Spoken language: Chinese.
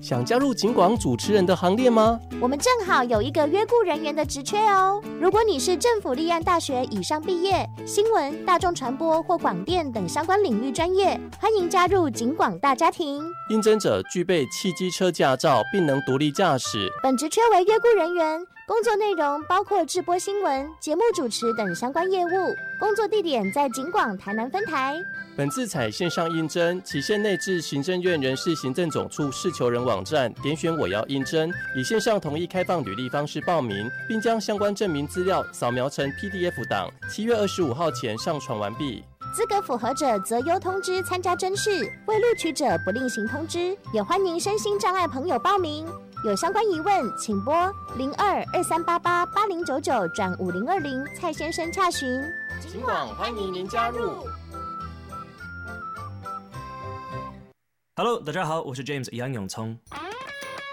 想加入警广主持人的行列吗？ 我们正好有一个约雇人员的职缺哦。如果你是政府立案大学以上毕业，新闻、大众传播或广电等相关领域专业，欢迎加入警广大家庭。 应征者具备汽机车驾照，并能独立驾驶。 本职缺为约雇人员，工作内容包括制播新闻、节目主持等相关业务。工作地点在警广台南分台。 本次采线上应征，期限内至行政院人事行政总处事求人网站点选我要应征，以线上同意开放履历方式报名，并将相关证明资料扫描成 PDF 档，7月25号前上传完毕。 资格符合者择优通知参加甄试，未录取者不另行通知。也欢迎身心障碍朋友报名。有相关疑问，请拨02-2388-8099-5020蔡先生洽询。 警广欢迎您加入。 Hello， 大家好，我是 James 杨永聪。